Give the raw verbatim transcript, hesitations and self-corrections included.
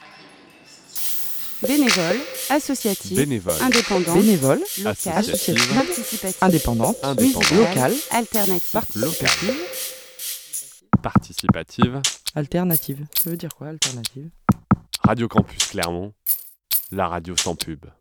Bénévole, associative, Bénévole, indépendante, Bénévole, locale, associative, participative, indépendante, Indépendante, locale, alternative. participative. participative, Alternative. Ça veut dire quoi, alternative? Radio Campus Clermont, la radio sans pub.